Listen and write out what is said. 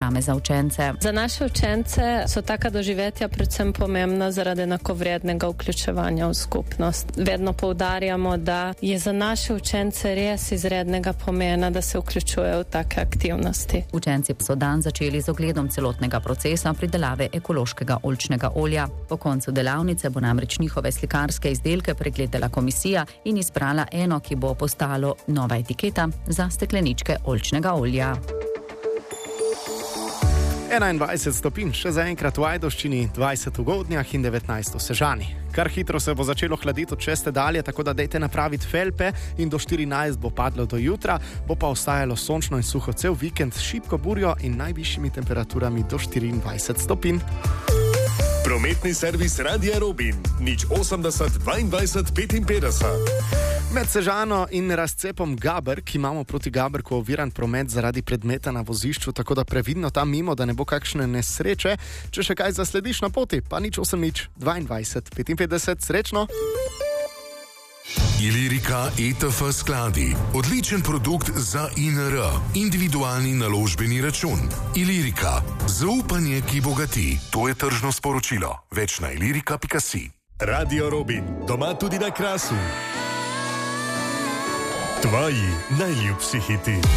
programe za učence. Za naše učence so taka doživetja predvsem pomembna zaradi enakovrednega vključevanja v skupnost. Vedno poudarjamo, da je za naše učence res izrednega pomena, da se vključujejo v take aktivnosti. Učenci so dan začeli z ogledom celotnega procesa pridelave ekološkega oljčnega olja. Po koncu delavnice bo namreč njihove slikarske izdelke pregledala komisija in izbrala eno, ki bo postalo nova etiketa za stekleničke oljčnega olja. 21 stopinj, še zaenkrat v Ajdovščini, 20 v Godnjah in 19 v Sežani. Kar hitro se bo začelo hladiti od 6. dalje, tako da dejte napraviti felpe in do 14 bo padlo do jutra, bo pa ostajalo sončno in suho cel vikend s šibko burjo in najvišjimi temperaturami do 24 stopinj. Prometni servis Radia Robin, 080 22 55. Med Sežano in razcepom Gaber, ki imamo proti Gaberku oviran promet zaradi predmeta na vozišču, tako da previdno tam mimo, da ne bo kakšne nesreče. Če še kaj zaslediš na poti, pa 080 22 55. Srečno! Ilirika ETF skladi. Odličen produkt za INR. Individualni naložbeni račun. Ilirika. Zaupanje, ki bogati. To je tržno sporočilo. Več na ilirika.si. Radio Robin. Doma tudi na Krasu. Tvoji najljubši hiti.